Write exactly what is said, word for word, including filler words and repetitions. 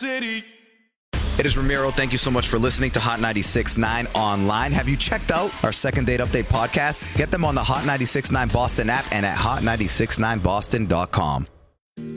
city. It is Ramiro. Thank you so much for listening to Hot ninety-six point nine online. Have you checked out our Second Date Update podcast? Get them on the Hot ninety-six point nine Boston app and at hot nine six nine boston dot com.